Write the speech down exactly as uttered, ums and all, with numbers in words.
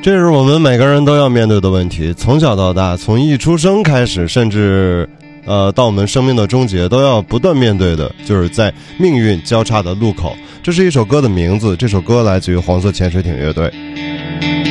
这是我们每个人都要面对的问题，从小到大，从一出生开始，甚至呃到我们生命的终结，都要不断面对的，就是在命运交叉的路口。这是一首歌的名字，这首歌来自于黄色潜水艇乐队。